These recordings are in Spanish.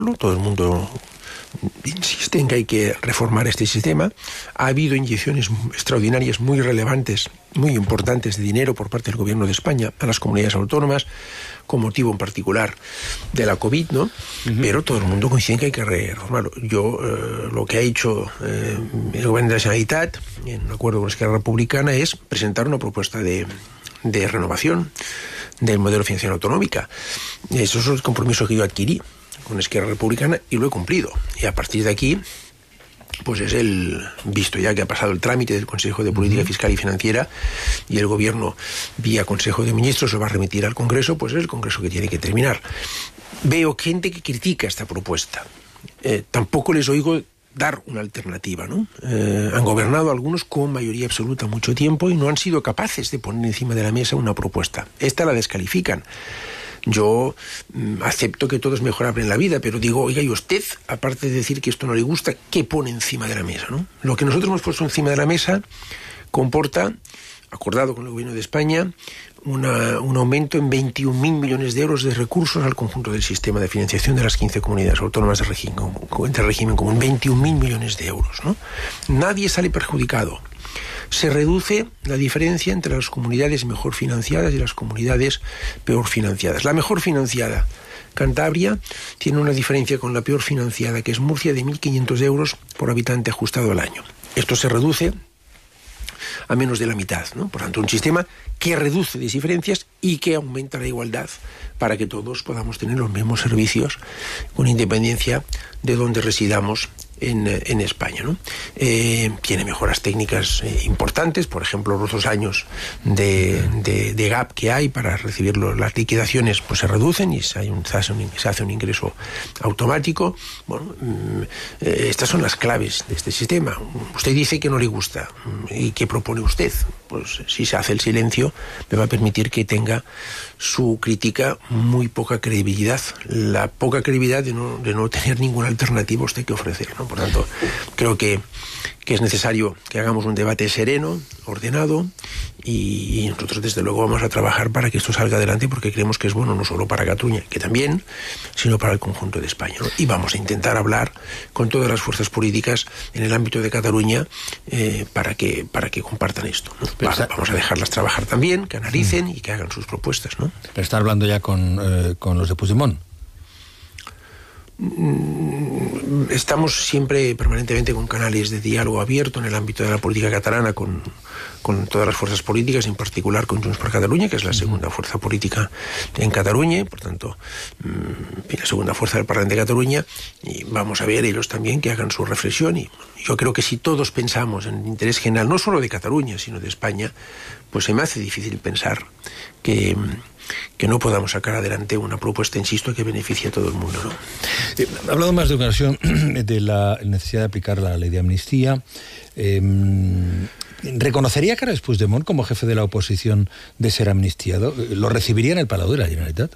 todo el mundo insiste en que hay que reformar este sistema. Ha habido inyecciones extraordinarias muy relevantes, muy importantes de dinero por parte del Gobierno de España a las comunidades autónomas, con motivo en particular de la COVID, ¿no? Pero todo el mundo coincide en que hay que reformarlo. Yo, lo que ha hecho el Gobierno de la Generalitat, en un acuerdo con Esquerra Republicana, es presentar una propuesta de renovación del modelo financiero autonómica. Eso es el compromiso que yo adquirí con Esquerra Republicana y lo he cumplido. Y a partir de aquí, pues es visto ya que ha pasado el trámite del Consejo de Política Fiscal y Financiera y el Gobierno, vía Consejo de Ministros, lo va a remitir al Congreso, pues es el Congreso que tiene que terminar. Veo gente que critica esta propuesta. Tampoco les oigo dar una alternativa, ¿no? Han gobernado algunos con mayoría absoluta mucho tiempo y no han sido capaces de poner encima de la mesa una propuesta. Esta la descalifican. Yo acepto que todo es mejorable en la vida, pero digo, oiga, y usted, aparte de decir que esto no le gusta, ¿qué pone encima de la mesa, no? Lo que nosotros hemos puesto encima de la mesa comporta, acordado con el Gobierno de España, un aumento en 21.000 millones de euros de recursos al conjunto del sistema de financiación de las 15 comunidades autónomas de régimen común. 21.000 millones de euros, ¿no? Nadie sale perjudicado. Se reduce la diferencia entre las comunidades mejor financiadas y las comunidades peor financiadas. La mejor financiada, Cantabria, tiene una diferencia con la peor financiada, que es Murcia, de 1.500 euros por habitante ajustado al año. Esto se reduce a menos de la mitad, ¿no? Por tanto, un sistema que reduce diferencias y que aumenta la igualdad para que todos podamos tener los mismos servicios con independencia de donde residamos en España, ¿no? Tiene mejoras técnicas importantes, por ejemplo, los 2 años de gap que hay para recibir las liquidaciones, pues se reducen y se hace un ingreso automático. Bueno, estas son las claves de este sistema. Usted dice que no le gusta. ¿Y qué propone usted? Pues si se hace el silencio, me va a permitir que tenga su crítica muy poca credibilidad. La poca credibilidad de no tener ninguna alternativa a usted que ofrecer, ¿no? Por tanto, creo que es necesario que hagamos un debate sereno, ordenado, y nosotros desde luego vamos a trabajar para que esto salga adelante, porque creemos que es bueno no solo para Cataluña, que también, sino para el conjunto de España, ¿no? Y vamos a intentar hablar con todas las fuerzas políticas en el ámbito de Cataluña para que compartan esto, ¿no? Vamos a dejarlas trabajar también, que analicen y que hagan sus propuestas, ¿no? Pero está hablando ya con los de Puigdemont. Estamos siempre permanentemente con canales de diálogo abierto en el ámbito de la política catalana con todas las fuerzas políticas, en particular con Junts per Catalunya, que es la segunda fuerza política en Cataluña, y por tanto la segunda fuerza del Parlamento de Cataluña, y vamos a ver ellos también que hagan su reflexión. Y yo creo que si todos pensamos en el interés general, no solo de Cataluña, sino de España, pues se me hace difícil pensar que no podamos sacar adelante una propuesta, insisto, que beneficie a todo el mundo, ¿no? Ha hablado más de ocasión de la necesidad de aplicar la ley de amnistía. ¿Reconocería Carles Puigdemont como jefe de la oposición de ser amnistiado? ¿Lo recibiría en el Palau de la Generalitat?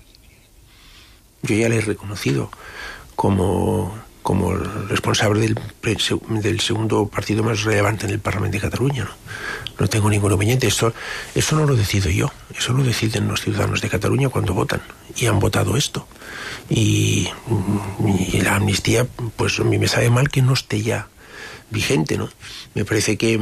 Yo ya le he reconocido como el responsable del segundo partido más relevante en el Parlamento de Cataluña, ¿no? No tengo ningún inconveniente. Eso no lo decido yo, eso lo deciden los ciudadanos de Cataluña cuando votan, y han votado esto. Y la amnistía, pues a mí me sabe mal que no esté ya vigente, ¿no? Me parece que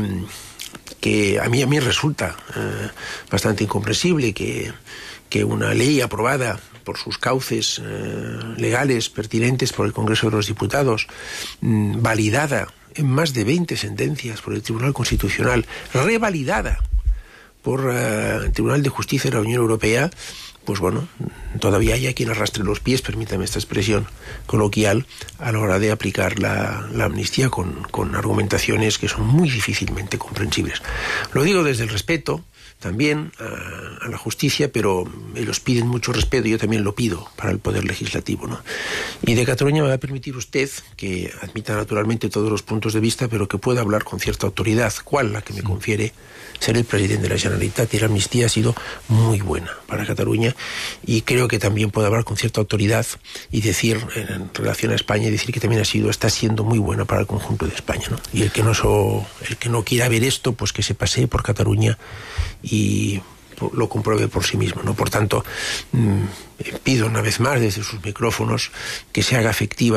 a mí resulta bastante incomprensible que una ley aprobada por sus cauces legales pertinentes por el Congreso de los Diputados, validada en más de 20 sentencias por el Tribunal Constitucional, revalidada por el Tribunal de Justicia de la Unión Europea, pues bueno, todavía hay quien arrastre los pies, permítame esta expresión coloquial, a la hora de aplicar la amnistía con argumentaciones que son muy difícilmente comprensibles. Lo digo desde el respeto también a la justicia, pero ellos piden mucho respeto y yo también lo pido para el Poder Legislativo, ¿no? Y de Cataluña me va a permitir usted que admita naturalmente todos los puntos de vista, pero que pueda hablar con cierta autoridad. ¿Cuál? La que me confiere ser el presidente de la Generalitat, y la amnistía ha sido muy buena para Cataluña, y creo que también puedo hablar con cierta autoridad y decir, en relación a España, y decir que también está siendo muy buena para el conjunto de España, ¿no? Y el que no quiera ver esto, pues que se pasee por Cataluña y lo compruebe por sí mismo, ¿no? Por tanto, pido una vez más desde sus micrófonos que se haga efectiva